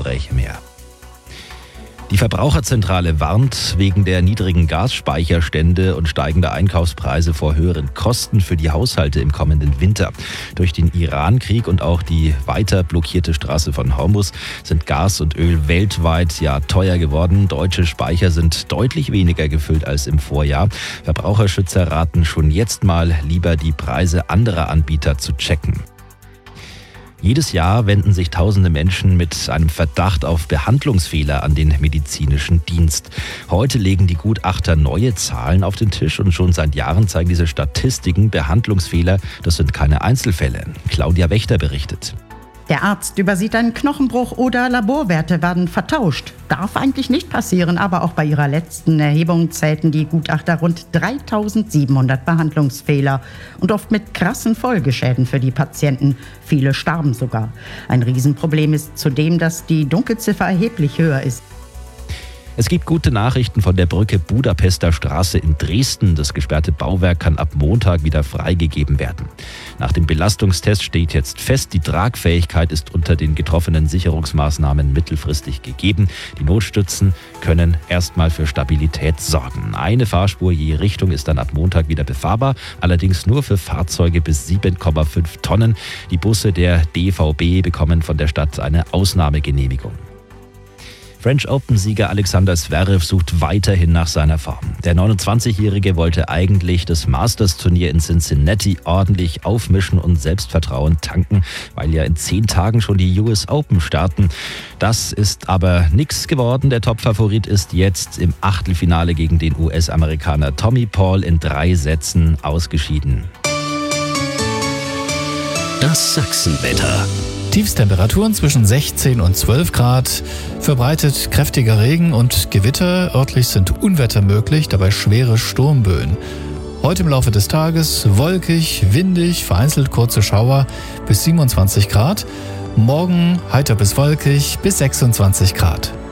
Gespräche mehr. Die Verbraucherzentrale warnt wegen der niedrigen Gasspeicherstände und steigender Einkaufspreise vor höheren Kosten für die Haushalte im kommenden Winter. Durch den Iran-Krieg und auch die weiter blockierte Straße von Hormuz sind Gas und Öl weltweit teuer geworden. Deutsche Speicher sind deutlich weniger gefüllt als im Vorjahr. Verbraucherschützer raten schon jetzt mal, lieber die Preise anderer Anbieter zu checken. Jedes Jahr wenden sich tausende Menschen mit einem Verdacht auf Behandlungsfehler an den medizinischen Dienst. Heute legen die Gutachter neue Zahlen auf den Tisch und schon seit Jahren zeigen diese Statistiken Behandlungsfehler. Das sind keine Einzelfälle. Claudia Wächter berichtet. Der Arzt übersieht einen Knochenbruch oder Laborwerte werden vertauscht. Darf eigentlich nicht passieren, aber auch bei ihrer letzten Erhebung zählten die Gutachter rund 3700 Behandlungsfehler und oft mit krassen Folgeschäden für die Patienten. Viele starben sogar. Ein Riesenproblem ist zudem, dass die Dunkelziffer erheblich höher ist. Es gibt gute Nachrichten von der Brücke Budapester Straße in Dresden. Das gesperrte Bauwerk kann ab Montag wieder freigegeben werden. Nach dem Belastungstest steht jetzt fest, die Tragfähigkeit ist unter den getroffenen Sicherungsmaßnahmen mittelfristig gegeben. Die Notstützen können erstmal für Stabilität sorgen. Eine Fahrspur je Richtung ist dann ab Montag wieder befahrbar, allerdings nur für Fahrzeuge bis 7,5 Tonnen. Die Busse der DVB bekommen von der Stadt eine Ausnahmegenehmigung. French Open-Sieger Alexander Zverev sucht weiterhin nach seiner Form. Der 29-Jährige wollte eigentlich das Masters-Turnier in Cincinnati ordentlich aufmischen und Selbstvertrauen tanken, weil ja in 10 Tagen schon die US Open starten. Das ist aber nichts geworden. Der Top-Favorit ist jetzt im Achtelfinale gegen den US-Amerikaner Tommy Paul in 3 Sätzen ausgeschieden. Das Sachsenwetter. Tiefstemperaturen zwischen 16 und 12 Grad, verbreitet kräftiger Regen und Gewitter. Örtlich sind Unwetter möglich, dabei schwere Sturmböen. Heute im Laufe des Tages wolkig, windig, vereinzelt kurze Schauer bis 27 Grad. Morgen heiter bis wolkig bis 26 Grad.